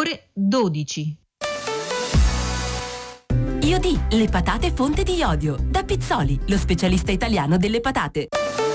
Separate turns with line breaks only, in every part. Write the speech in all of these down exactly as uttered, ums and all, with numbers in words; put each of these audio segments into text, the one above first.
ore dodici.
Iodì, le patate fonte di iodio. Da Pizzoli, lo specialista italiano delle patate.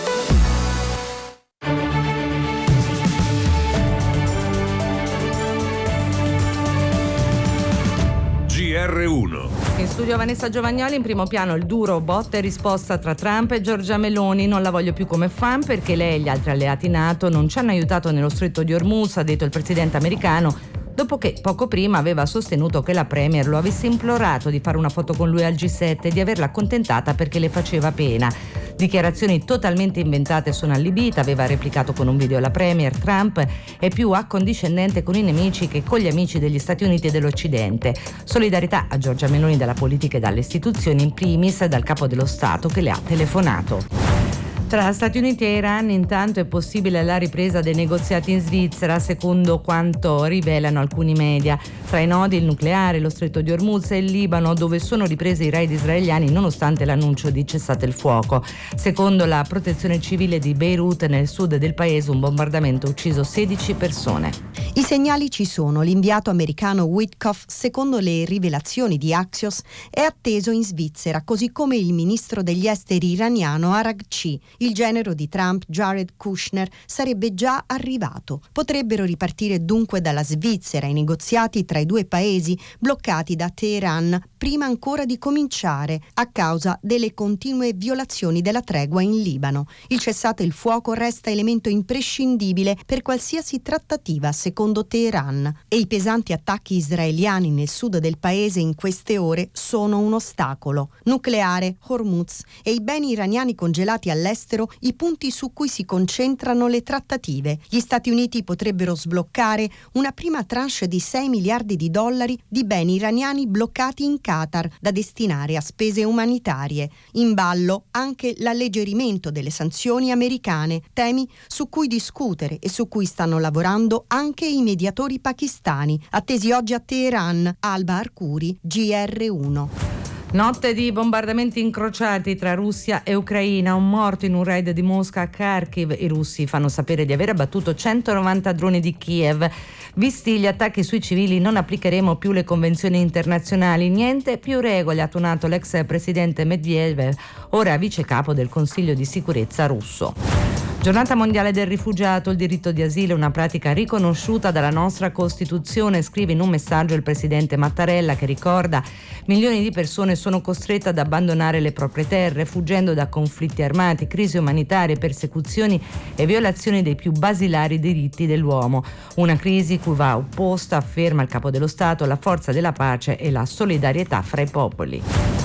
G R uno.
In studio Vanessa Giovagnoli, in primo piano il duro botta e risposta tra Trump e Giorgia Meloni. Non la voglio più come fan perché lei e gli altri alleati NATO non ci hanno aiutato nello stretto di Hormuz, ha detto il presidente americano, dopo che poco prima aveva sostenuto che la premier lo avesse implorato di fare una foto con lui al G sette e di averla accontentata perché le faceva pena. Dichiarazioni totalmente inventate, sono allibita, aveva replicato con un video la premier. Trump è più accondiscendente con i nemici che con gli amici degli Stati Uniti e dell'Occidente. Solidarietà a Giorgia Meloni dalla politica e dalle istituzioni, in primis dal capo dello Stato che le ha telefonato. Tra Stati Uniti e Iran intanto è possibile la ripresa dei negoziati in Svizzera, secondo quanto rivelano alcuni media. Tra i nodi il nucleare, lo stretto di Hormuz e il Libano, dove sono ripresi i raid israeliani nonostante l'annuncio di cessate il fuoco. Secondo la protezione civile di Beirut, nel sud del paese un bombardamento ha ucciso sedici persone.
I segnali ci sono. L'inviato americano Witkoff, secondo le rivelazioni di Axios, è atteso in Svizzera, così come il ministro degli esteri iraniano Araghchi. Il genero di Trump, Jared Kushner, sarebbe già arrivato. Potrebbero ripartire dunque dalla Svizzera i negoziati tra i due paesi, bloccati da Teheran prima ancora di cominciare a causa delle continue violazioni della tregua in Libano. Il cessate il fuoco resta elemento imprescindibile per qualsiasi trattativa, secondo Teheran, e i pesanti attacchi israeliani nel sud del paese in queste ore sono un ostacolo. Nucleare, Hormuz e i beni iraniani congelati all'estero, i punti su cui si concentrano le trattative. Gli Stati Uniti potrebbero sbloccare una prima tranche di sei miliardi di dollari di beni iraniani bloccati in Qatar da destinare a spese umanitarie. In ballo anche l'alleggerimento delle sanzioni americane, temi su cui discutere e su cui stanno lavorando anche i mediatori pakistani, attesi oggi a Teheran. Alba Arcuri, G R uno.
Notte di bombardamenti incrociati tra Russia e Ucraina, un morto in un raid di Mosca a Kharkiv. I russi fanno sapere di aver abbattuto centonovanta droni di Kiev. Visti gli attacchi sui civili non applicheremo più le convenzioni internazionali, niente più regole, ha tuonato l'ex presidente Medvedev, ora vice capo del Consiglio di sicurezza russo. Giornata mondiale del rifugiato, il diritto di asilo è una pratica riconosciuta dalla nostra Costituzione, scrive in un messaggio il presidente Mattarella, che ricorda milioni di persone sono costrette ad abbandonare le proprie terre, fuggendo da conflitti armati, crisi umanitarie, persecuzioni e violazioni dei più basilari diritti dell'uomo. Una crisi cui va opposta, afferma il capo dello Stato, la forza della pace e la solidarietà fra i popoli.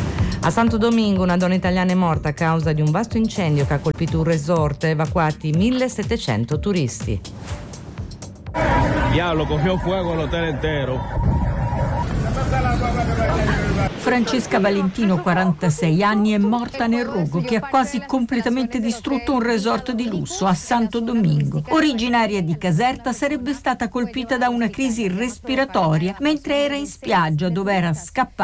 A Santo Domingo una donna italiana è morta a causa di un vasto incendio che ha colpito un resort, evacuati millesettecento turisti.
Diablo, cogió fuego el hotel entero.
Francesca Valentino, quarantasei anni, è morta nel rogo che ha quasi completamente distrutto un resort di lusso a Santo Domingo. Originaria di Caserta, sarebbe stata colpita da una crisi respiratoria mentre era in spiaggia dove era scappata